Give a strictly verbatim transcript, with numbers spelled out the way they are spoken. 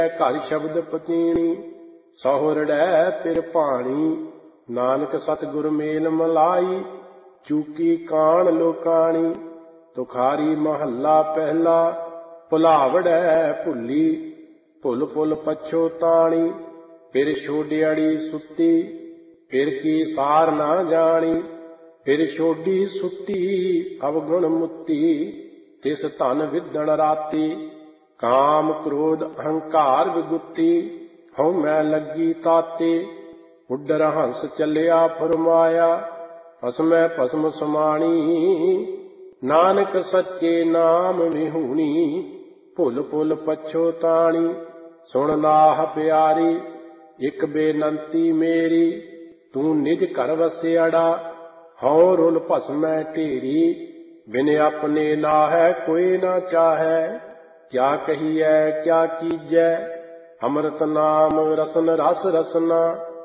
ਘਰ ਸ਼ਬਦ ਪਤੀਣੀ ਸਹੁਰੜੈ ਪਿਰ ਭਾਣੀ। ਨਾਨਕ ਸਤਿਗੁਰ ਮੇਲ ਮਲਾਈ ਚੂਕੀ ਕਾਣ ਲੋਕਾਣੀ। ਤੁਖਾਰੀ ਮਹੱਲਾ ਪਹਿਲਾ ਭੁਲਾਵੜੈ ਭੁੱਲੀ ਭੁੱਲ ਭੁੱਲ ਪਛੋਤਾਣੀ। ਫਿਰ ਛੋਡਿਆੜੀ ਸੁੱਤੀ ਫਿਰ ਕੀ ਸਾਰ ਨਾ ਜਾਣੀ। ਫਿਰ ਛੋਡੀ ਸੁੱਤੀ ਅਵਗੁਣ ਮੁੱਤੀ ਤਿਸ ਧਨ ਵਿਦਣ ਰਾਤੀ। ਕਾਮ ਕ੍ਰੋਧ ਅਹੰਕਾਰ ਵਿਗੁੱਤੀ ਹਉ ਮੈਂ ਲੱਗੀ ਤਾਤੇ। ਉੱਡਰ ਹੰਸ ਚੱਲਿਆ ਫੁਰਮਾਇਆ ਭਸਮੈ ਭਸਮ ਸਮਾਣੀ। ਨਾਨਕ ਸੱਚੇ ਨਾਮ ਵਿਹੂਣੀ ਭੁੱਲ ਭੁੱਲ ਪਛੋਤਾਣੀ। ਸੁਣ ਨਾਹ ਪਿਆਰੀ ਇਕ ਬੇਨੰਤੀ ਮੇਰੀ ਤੂੰ ਨਿਜ ਘਰ ਵਸਿਆੜਾ ਹਉ ਰੁਲ ਭਸਮੈ ਢੇਰੀ। ਬਿਨ ਆਪਣੇ ਨਾਹੈ ਕੋਈ ਨਾ ਚਾਹੈ ਕਿਆ ਕਹੀਐ ਕਿਆ ਕੀਜੈ। ਅੰਮ੍ਰਿਤ ਨਾਮ ਰਸਨ ਰਸ ਰਸਨਾ